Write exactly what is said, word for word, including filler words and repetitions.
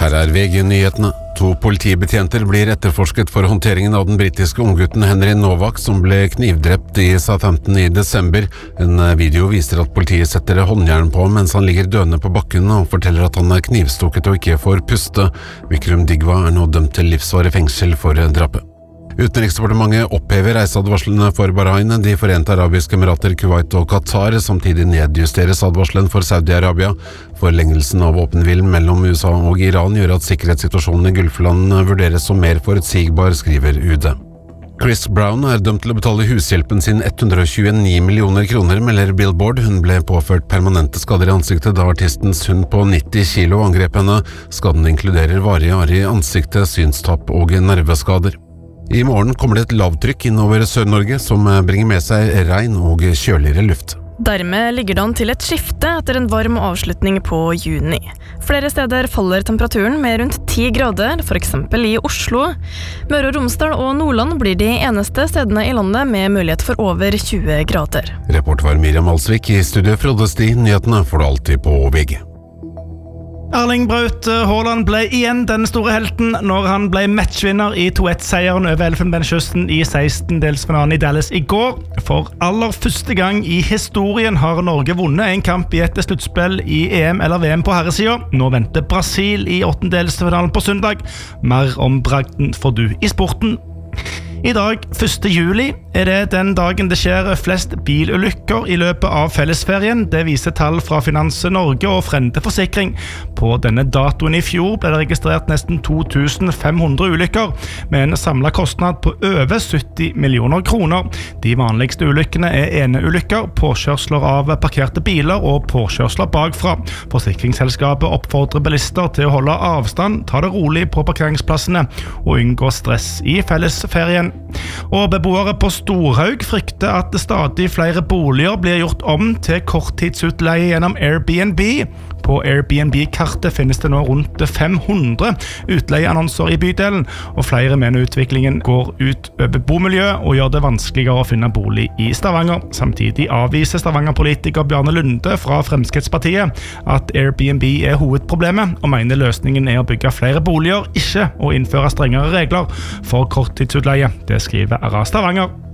Her er V G-nyhetene. To politibetjenter blir etterforsket for håndteringen av den britiske unggutten Henry Novak, som ble knivdrept i Southampton i desember. En video viser at politiet setter håndjern på ham mens han ligger døende på bakken og forteller at han er knivstukket og ikke får puste. Vikram Digwa er nå dømt til livsvarig fengsel for drapet. Utenriksdepartementet opphever reiseadvarslene for Bahrain, De forente arabiske emirater, Kuwait og Qatar. Samtidig nedjusteres advarselen for Saudi-Arabia. Forlengelsen av våpenhvilen mellom U S A og Iran gjør at sikkerhetssituasjonen i Gulflandene vurderes som mer forutsigbar, skriver U D. Chris Brown er dømt til å betale hushjelpen sin hundre og tjueni millioner kroner, melder Billboard. Hun ble påført permanente skader i ansiktet da artistens hund på nitti kilo angrep henne. Skaden inkluderer varige arr i ansiktet, synstap og nerveskader. I morgen kommer det et lavtrykk innover Sør-Norge som bringer med seg regn og kjøligere luft. Dermed ligger det an til et skifte etter en varm avslutning på juni. Flere steder faller temperaturen med rundt ti grader, for eksempel i Oslo. Møre og Romsdal og Nordland blir de eneste stedene i landet med mulighet for over tjue grader. Reporter var Miriam Alsvik. I studio Frode Sti. Nyhetene får du alltid på V G. Erling Braut Haaland ble igjen den store helten når han ble matchvinner i to ett-seieren over Elfenbenskysten i sekstendedelsfinalen i Dallas i går. For aller første gang i historien har Norge vunnet en kamp i et sluttspill i E M eller V M på herresida. Nå venter Brasil i åttendedelsfinalen på søndag. Mer om bragden får du i sporten. I dag, første juli, er det den dagen det skjer flest bilulykker i løpet av fellesferien. Det viser tall fra Finans Norge og Frende Forsikring. På denne datoen i fjor ble det registrert nesten to tusen fem hundre ulykker, med en samlet kostnad på over sytti millioner kroner. De vanligste ulykkene er eneulykker, påkjørsler av parkerte biler og påkjørsler bakfra. Forsikringsselskapet oppfordrer bilister til å holde avstand, ta det rolig på parkeringsplassene og unngå stress i fellesferien. Og beboere på Storhaug frykter at stadig flere boliger blir gjort om til korttidsutleie gjennom Airbnb. På Airbnb-kartet finnes det nå rundt fem hundre utleieannonser i bydelen, og flere mener utviklingen går ut over bomiljøet og gjør det vanskeligere å finne bolig i Stavanger. Samtidig avviser Stavanger-politiker Bjarne Lunde fra Fremskrittspartiet at Airbnb er hovedproblemet, og mener løsningen er å bygge flere boliger, ikke å innføre strengere regler for korttidsutleie. Det skriver R A Stavanger.